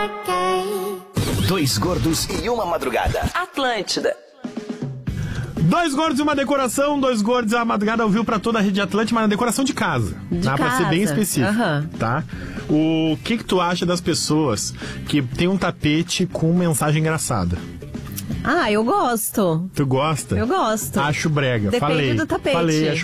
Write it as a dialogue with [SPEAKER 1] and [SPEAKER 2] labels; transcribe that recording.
[SPEAKER 1] Dois gordos e uma madrugada.
[SPEAKER 2] Atlântida.
[SPEAKER 3] Dois gordos e uma decoração, dois gordos e uma madrugada ouviu pra toda a rede Atlântida, mas na decoração de casa. Dá pra ser bem específico, tá? O que tu acha das pessoas que tem um tapete com mensagem engraçada?
[SPEAKER 4] Ah, eu gosto.
[SPEAKER 3] Tu gosta?
[SPEAKER 4] Eu gosto.
[SPEAKER 3] Acho brega.
[SPEAKER 4] Depende do tapete.
[SPEAKER 3] Falei, acho